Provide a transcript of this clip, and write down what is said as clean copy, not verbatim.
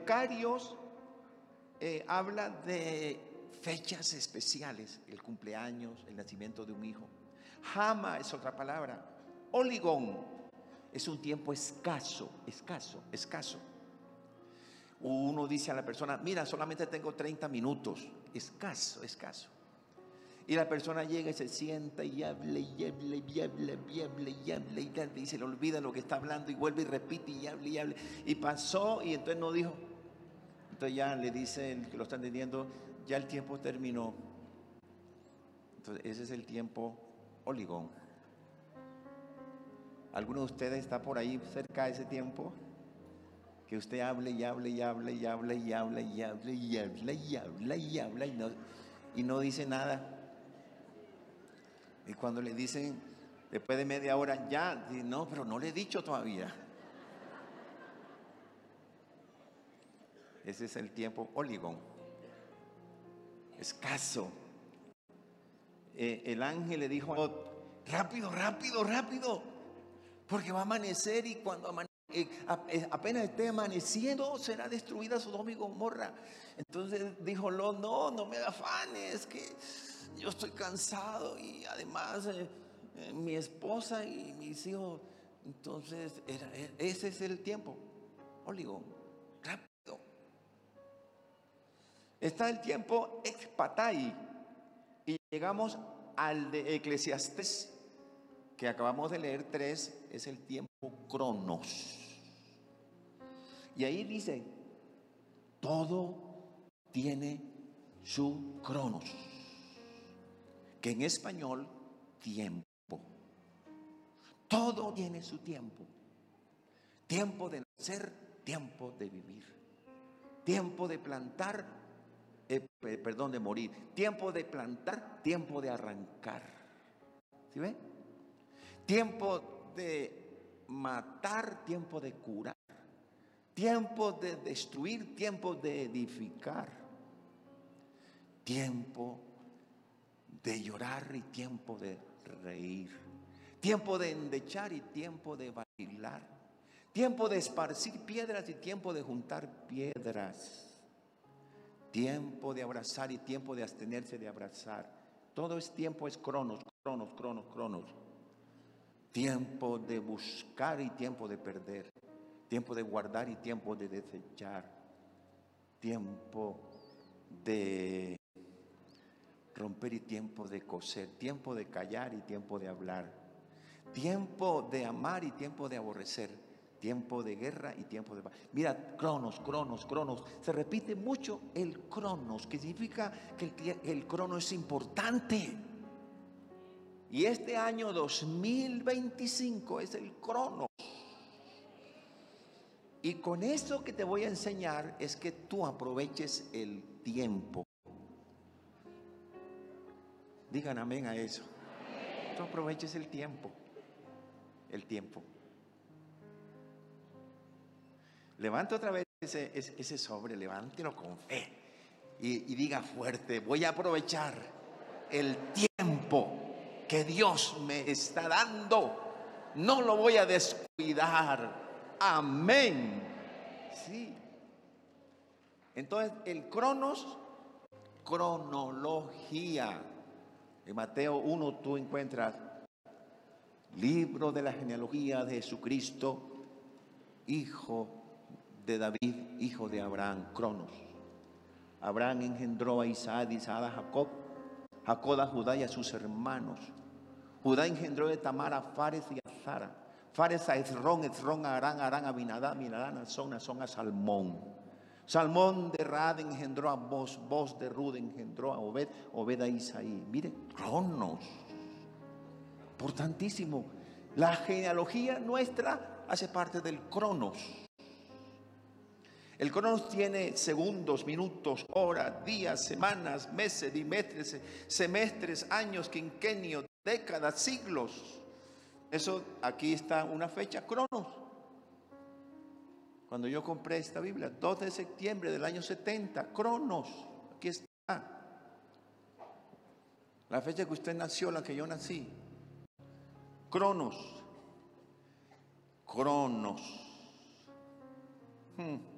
Eucarios habla de fechas especiales, el cumpleaños, el nacimiento de un hijo. Jama es otra palabra. Oligón es un tiempo escaso. Uno dice a la persona, mira, solamente tengo 30 minutos. Escaso. Y la persona llega y se sienta y habla y se le olvida lo que está hablando y vuelve y repite y habla. Y pasó y entonces no dijo. Entonces ya le dice el que lo está entendiendo, ya el tiempo terminó. Entonces ese es el tiempo oligón. ¿Alguno de ustedes está por ahí cerca de ese tiempo? Que usted hable y no dice nada. Y cuando le dicen después de media hora, ya, no, pero no le he dicho todavía. Ese es el tiempo oligón, escaso. El ángel le dijo a Lot, rápido, porque va a amanecer y cuando apenas esté amaneciendo será destruida Sodoma y Gomorra. Entonces dijo Lot, no me afanes, que yo estoy cansado y además mi esposa y mis hijos. Entonces ese es el tiempo oligón, rápido. Está el tiempo expatai y llegamos al de Eclesiastés que acabamos de leer 3, es el tiempo cronos. Y ahí dice, todo tiene su cronos, que en español, tiempo. Todo tiene su tiempo. Tiempo de nacer, tiempo de vivir. Tiempo de plantar, de morir. Tiempo de plantar, tiempo de arrancar. ¿Sí ven? Tiempo de matar, tiempo de curar. Tiempo de destruir, tiempo de edificar. Tiempo de llorar y tiempo de reír. Tiempo de endechar y tiempo de bailar. Tiempo de esparcir piedras y tiempo de juntar piedras. Tiempo de abrazar y tiempo de abstenerse de abrazar. Todo es tiempo, es cronos. Tiempo de buscar y tiempo de perder. Tiempo de guardar y tiempo de desechar. Tiempo de romper y tiempo de coser. Tiempo de callar y tiempo de hablar. Tiempo de amar y tiempo de aborrecer. Tiempo de guerra y tiempo de paz. Mira, cronos. Se repite mucho el cronos, que significa que el cronos es importante. Y este año 2025 es el cronos. Y con eso que te voy a enseñar es que tú aproveches el tiempo. Digan amén a eso. Tú aproveches el tiempo. Levante otra vez ese sobre, levántelo con fe y diga fuerte, voy a aprovechar el tiempo que Dios me está dando. No lo voy a descuidar. Amén. Sí. Entonces el cronos, cronología. En Mateo 1 tú encuentras libro de la genealogía de Jesucristo, hijo de David, hijo de Abraham, cronos. Abraham engendró a Isaac, Isaac a Jacob, Jacob a Judá y a sus hermanos. Judá engendró de Tamar a Fares y a Zara, Fares a Esrón, Esrón a Arán, Arán a Aminadab, Aminadab a Nazón, Nazón a Salmón. Salmón de Rad engendró a Boz, Boz de Rud engendró a Obed, Obed a Isaí. Mire, cronos, importantísimo. La genealogía nuestra hace parte del cronos. El cronos tiene segundos, minutos, horas, días, semanas, meses, bimestres, semestres, años, quinquenios, décadas, siglos. Eso, aquí está una fecha, cronos. Cuando yo compré esta Biblia, 2 de septiembre del año 70, cronos, aquí está. La fecha que usted nació, la que yo nací. Cronos.